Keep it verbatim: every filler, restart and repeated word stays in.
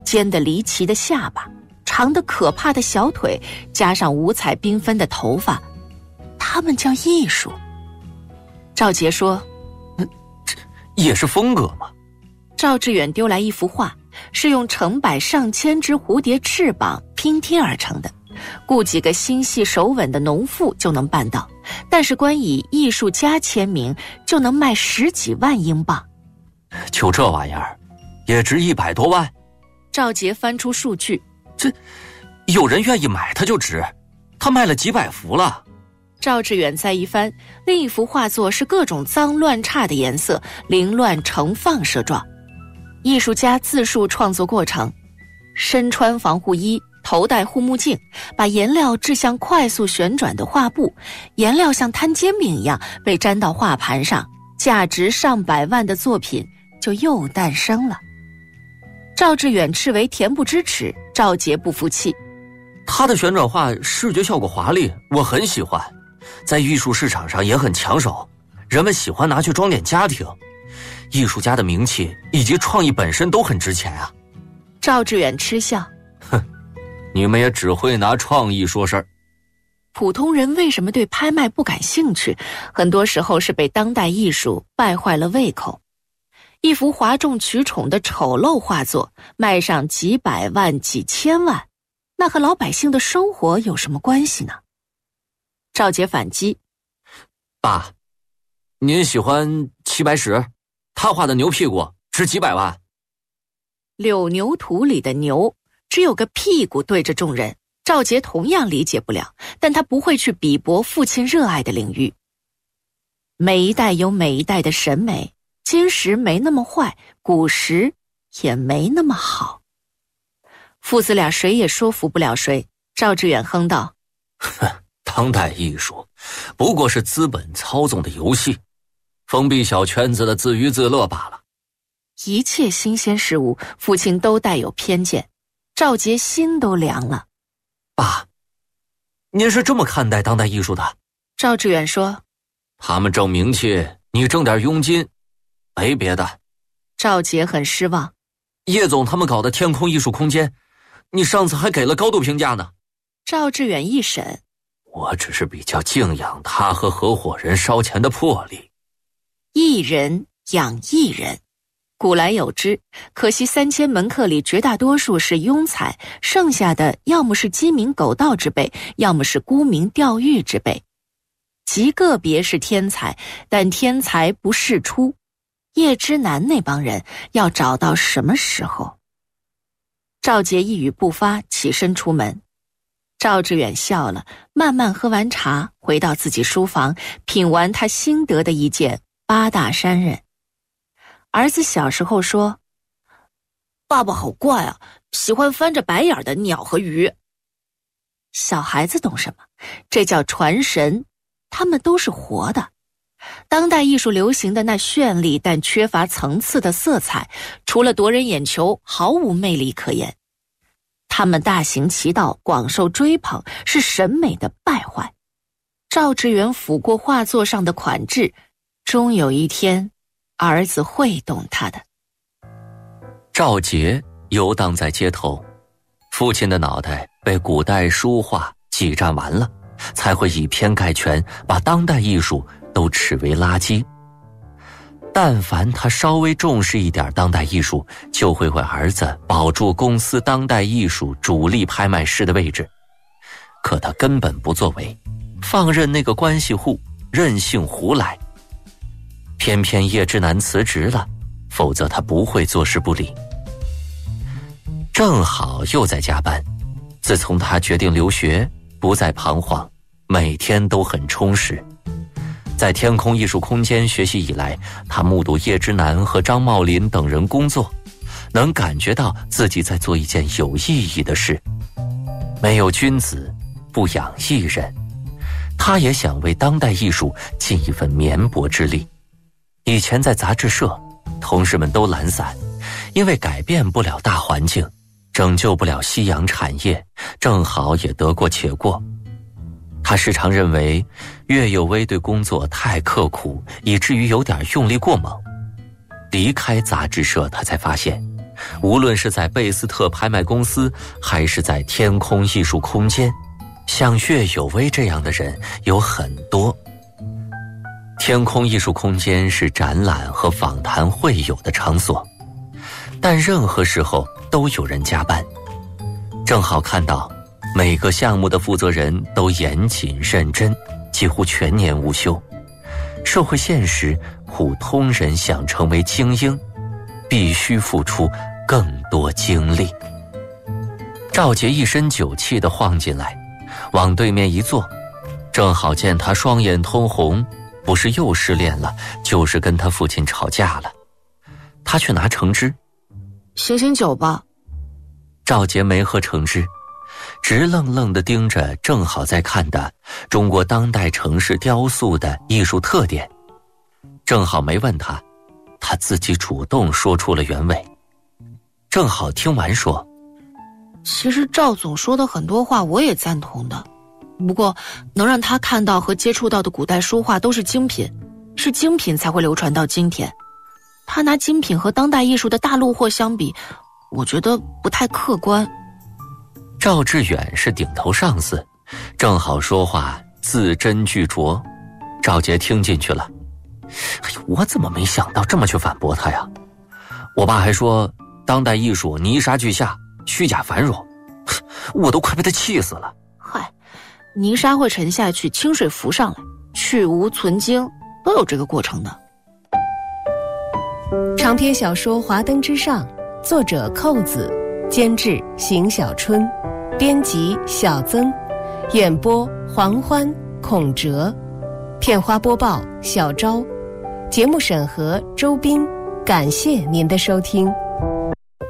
尖得离奇的下巴，长得可怕的小腿，加上五彩缤纷的头发，他们叫艺术。赵杰说：“ 嗯，这也是风格嘛。” 赵志远丢来一幅画，是用成百上千只蝴蝶翅膀拼贴而成的，雇几个心细手稳的农妇就能办到，但是光以艺术家签名就能卖十几万英镑。 就这玩意儿，也值一百多万。 赵杰翻出数据， 这有人愿意买它就值，他卖了几百幅了。 赵志远再一翻，另一幅画作是各种脏乱差的颜色，凌乱成放射状。艺术家自述创作过程：身穿防护衣，头戴护目镜，把颜料掷向快速旋转的画布，颜料像摊煎饼一样被粘到画盘上，价值上百万的作品就又诞生了。赵志远斥为恬不知耻，赵杰不服气。 他的旋转画视觉效果华丽，我很喜欢，在艺术市场上也很抢手，人们喜欢拿去装点家庭。艺术家的名气以及创意本身都很值钱啊。 赵志远嗤笑： 哼，你们也只会拿创意说事儿。 普通人为什么对拍卖不感兴趣？很多时候是被当代艺术败坏了胃口。一幅哗众取宠的丑陋画作卖上几百万几千万，那和老百姓的生活有什么关系呢？赵杰反击： 爸，您喜欢齐白石，他画的牛屁股值几百万。 柳牛图里的牛只有个屁股对着众人，赵杰同样理解不了，但他不会去鄙薄父亲热爱的领域。每一代有每一代的审美，今时没那么坏，古时也没那么好。父子俩谁也说服不了谁。赵志远哼道： 当代艺术不过是资本操纵的游戏，封闭小圈子的自娱自乐罢了。 一切新鲜事物，父亲都带有偏见。赵杰心都凉了。 爸，您是这么看待当代艺术的？ 赵志远说： 他们挣名气，你挣点佣金，没别的。 赵杰很失望。 叶总他们搞的天空艺术空间，你上次还给了高度评价呢。 赵志远一审： 我只是比较敬仰他和合伙人烧钱的魄力。 一人养一人，古来有之，可惜三千门客里绝大多数是庸才，剩下的要么是鸡鸣狗盗之辈，要么是沽名钓誉之辈。极个别是天才，但天才不世出。叶之南那帮人要找到什么时候？赵杰一语不发，起身出门。赵志远笑了，慢慢喝完茶，回到自己书房，品完他新得的一件八大山人。儿子小时候说：爸爸好怪啊，喜欢翻着白眼的鸟和鱼。小孩子懂什么？这叫传神，他们都是活的。当代艺术流行的那绚丽但缺乏层次的色彩，除了夺人眼球，毫无魅力可言。他们大行其道，广受追捧，是审美的败坏。赵志远抚过画作上的款制，终有一天儿子会懂他的。 赵杰游荡在街头，父亲的脑袋被古代书画挤占完了，才会以偏概全，把当代艺术都斥为垃圾。但凡他稍微重视一点当代艺术，就会为儿子保住公司当代艺术主力拍卖师的位置。可他根本不作为，放任那个关系户任性胡来。偏偏叶之南辞职了，否则他不会坐视不理。正好又在加班，自从他决定留学，不再彷徨，每天都很充实。在天空艺术空间学习以来，他目睹叶之南和张茂林等人工作，能感觉到自己在做一件有意义的事。没有君子，不养艺人。他也想为当代艺术尽一份绵薄之力。以前在杂志社，同事们都懒散，因为改变不了大环境，拯救不了夕阳产业，正好也得过且过。他时常认为岳有为对工作太刻苦，以至于有点用力过猛。离开杂志社，他才发现无论是在贝斯特拍卖公司，还是在天空艺术空间，像岳有为这样的人有很多。天空艺术空间是展览和访谈会友的场所，但任何时候都有人加班。正好看到每个项目的负责人都严谨认真，几乎全年无休。社会现实，普通人想成为精英，必须付出更多精力。赵杰一身酒气地晃进来，往对面一坐，正好见他双眼通红，不是又失恋了，就是跟他父亲吵架了。他去拿橙汁。 醒醒酒吧。 赵杰没喝橙汁，直愣愣地盯着正好在看的中国当代城市雕塑的艺术特点。正好没问他，他自己主动说出了原委。正好听完说， 其实赵总说的很多话我也赞同的，不过能让他看到和接触到的古代书画都是精品，是精品才会流传到今天。他拿精品和当代艺术的大陆货相比，我觉得不太客观。 赵志远是顶头上司，正好说话字斟句酌，赵杰听进去了。哎呦，我怎么没想到这么去反驳他呀？我爸还说当代艺术泥沙俱下，虚假繁荣，我都快被他气死了。 嗨，泥沙会沉下去，清水浮上来，去无存精，都有这个过程的。 长篇小说《华灯之上》，作者寇子，监制邢小春，编辑小曾，演播黄欢、孔哲，片花播报小昭，节目审核周斌。感谢您的收听。